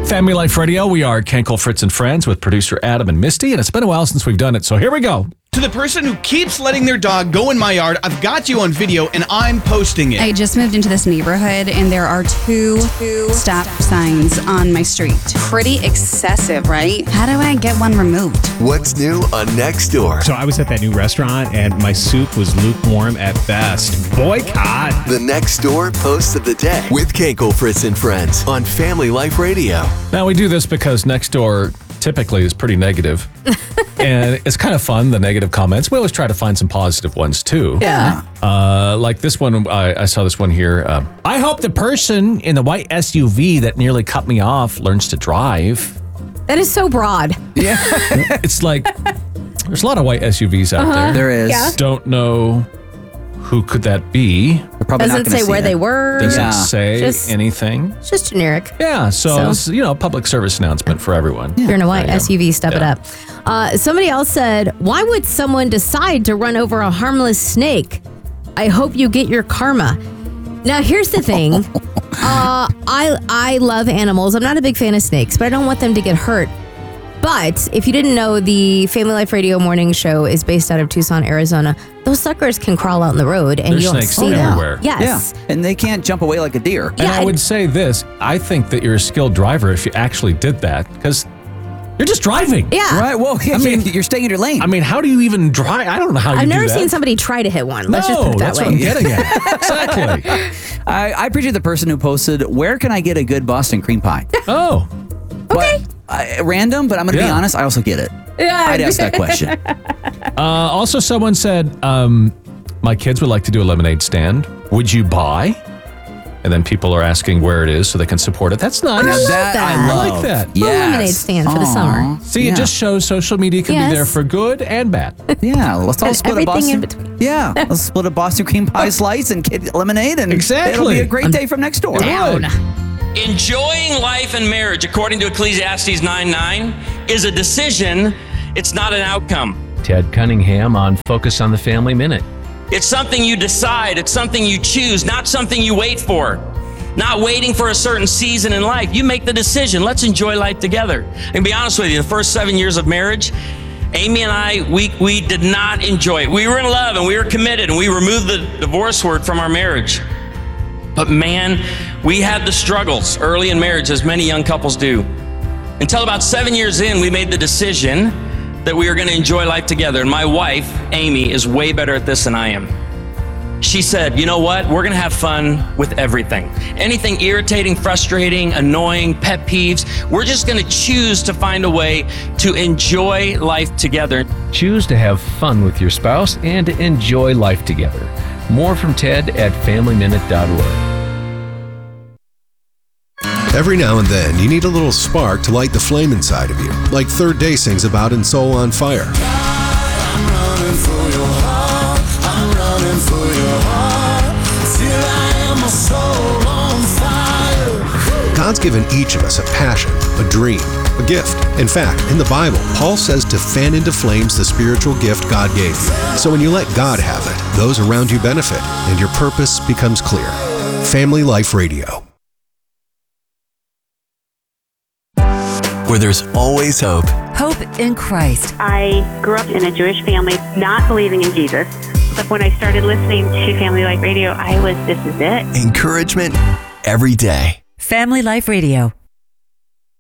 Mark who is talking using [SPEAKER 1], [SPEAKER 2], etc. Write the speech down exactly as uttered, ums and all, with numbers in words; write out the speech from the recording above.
[SPEAKER 1] Family Life Radio. We are Kenkel, Fritz, and Friends with producer Adam and Misty, and it's been a while since we've done it, so here we go.
[SPEAKER 2] To the person who keeps letting their dog go in my yard, I've got you on video, and I'm posting it.
[SPEAKER 3] I just moved into this neighborhood, and there are two, two stop signs on my street. Pretty excessive, right? How do I get one removed?
[SPEAKER 4] What's new on Nextdoor?
[SPEAKER 5] So I was at that new restaurant, and my soup was lukewarm at best. Boycott.
[SPEAKER 4] The Nextdoor post of the day with Kenkel, Fritz, and Friends on Family Life Radio.
[SPEAKER 1] Now, we do this because Nextdoor typically is pretty negative. And it's kind of fun, the negative comments. We always try to find some positive ones, too.
[SPEAKER 6] Yeah.
[SPEAKER 1] Uh, like this one, I, I saw this one here. Uh, I hope the person in the white S U V that nearly cut me off learns to drive.
[SPEAKER 6] That is so broad.
[SPEAKER 1] Yeah. It's like, there's a lot of white S U Vs out
[SPEAKER 6] Uh-huh.
[SPEAKER 1] there.
[SPEAKER 7] There is.
[SPEAKER 6] Yeah.
[SPEAKER 1] Don't know who could that be.
[SPEAKER 7] We're probably
[SPEAKER 6] Doesn't
[SPEAKER 7] not gonna
[SPEAKER 6] say
[SPEAKER 7] see
[SPEAKER 6] where
[SPEAKER 7] it.
[SPEAKER 6] they were.
[SPEAKER 1] Doesn't
[SPEAKER 7] Yeah.
[SPEAKER 1] say
[SPEAKER 6] Just-
[SPEAKER 1] anything.
[SPEAKER 6] It's just generic.
[SPEAKER 1] Yeah, so,
[SPEAKER 6] So-
[SPEAKER 1] it's, you know, public service announcement for everyone.
[SPEAKER 6] If you're in a white
[SPEAKER 1] There you go.
[SPEAKER 6] S U V, step it
[SPEAKER 1] Yeah.
[SPEAKER 6] up. Uh, somebody else said, why would someone decide to run over a harmless snake? I hope you get your karma. Now, here's the thing. uh, I I love animals. I'm not a big fan of snakes, but I don't want them to get hurt. But if you didn't know, the Family Life Radio morning show is based out of Tucson, Arizona. Those suckers can crawl out in the road and
[SPEAKER 1] There's
[SPEAKER 6] you don't
[SPEAKER 1] snakes
[SPEAKER 6] see them.
[SPEAKER 1] everywhere.
[SPEAKER 6] Yes.
[SPEAKER 7] Yeah, and they can't jump away like a deer.
[SPEAKER 1] And
[SPEAKER 6] Yeah,
[SPEAKER 1] I
[SPEAKER 6] and-
[SPEAKER 1] would say this, I think that you're a skilled driver if you actually did that, because you're just driving.
[SPEAKER 6] Yeah.
[SPEAKER 7] Right? Well, I mean, you're staying in your lane.
[SPEAKER 1] I mean, how do you even drive? I don't know how you
[SPEAKER 6] I've
[SPEAKER 1] do
[SPEAKER 6] never
[SPEAKER 1] that.
[SPEAKER 6] seen somebody try to hit one.
[SPEAKER 1] No,
[SPEAKER 6] Let's just put it that
[SPEAKER 1] that's
[SPEAKER 6] way.
[SPEAKER 1] what I'm getting at. Exactly.
[SPEAKER 7] I, I appreciate the person who posted, where can I get a good Boston cream pie?
[SPEAKER 1] Oh,
[SPEAKER 6] Okay.
[SPEAKER 7] But, uh, random, but I'm going to be
[SPEAKER 1] Yeah.
[SPEAKER 7] honest, I also get it.
[SPEAKER 6] Yeah.
[SPEAKER 7] I'd ask that question.
[SPEAKER 1] uh, also someone said, um, my kids would like to do a lemonade stand. Would you buy? And then people are asking where it is so they can support it. That's nice.
[SPEAKER 7] Now
[SPEAKER 6] love
[SPEAKER 7] that,
[SPEAKER 6] that.
[SPEAKER 7] I
[SPEAKER 1] I
[SPEAKER 7] love.
[SPEAKER 1] like that.
[SPEAKER 6] A lemonade stand for the
[SPEAKER 7] Aw.
[SPEAKER 6] summer.
[SPEAKER 1] See,
[SPEAKER 7] Yeah.
[SPEAKER 1] it just shows social media can
[SPEAKER 6] Yes.
[SPEAKER 1] be there for good and bad.
[SPEAKER 7] Yeah, let's all
[SPEAKER 6] And
[SPEAKER 7] split a
[SPEAKER 6] everything
[SPEAKER 7] Boston.
[SPEAKER 6] in between.
[SPEAKER 7] Yeah, let's split a Boston cream pie slice and kid lemonade, and
[SPEAKER 1] Exactly.
[SPEAKER 7] it'll be a great day from next door.
[SPEAKER 6] Down.
[SPEAKER 8] Enjoying life and marriage, according to Ecclesiastes nine nine, is a decision. It's not an outcome.
[SPEAKER 9] Ted Cunningham on Focus on the Family Minute.
[SPEAKER 8] It's something you decide. It's something you choose, not something you wait for. Not waiting for a certain season in life. You make the decision. Let's enjoy life together. And be honest with you, the first seven years of marriage, Amy and I, we, we did not enjoy it. We were in love and we were committed, and we removed the divorce word from our marriage. But man, we had the struggles early in marriage, as many young couples do. Until about seven years in, we made the decision that we were going to enjoy life together. And my wife, Amy, is way better at this than I am. She said, you know what? We're going to have fun with everything. Anything irritating, frustrating, annoying, pet peeves, we're just going to choose to find a way to enjoy life together.
[SPEAKER 9] Choose to have fun with your spouse and to enjoy life together. More from Ted at family minute dot org.
[SPEAKER 10] Every now and then, you need a little spark to light the flame inside of you, like Third Day sings about in Soul on Fire.
[SPEAKER 11] I'm running for your heart, I'm running for your heart, till I am a soul on fire.
[SPEAKER 10] God's given each of us a passion, a dream, a gift. In fact, in the Bible, Paul says to fan into flames the spiritual gift God gave you. So when you let God have it, those around you benefit, and your purpose becomes clear. Family Life Radio.
[SPEAKER 4] Where there's always hope.
[SPEAKER 12] Hope in Christ.
[SPEAKER 13] I grew up in a Jewish family, not believing in Jesus. But when I started listening to Family Life Radio, I was, this is it.
[SPEAKER 4] Encouragement every day.
[SPEAKER 12] Family Life Radio.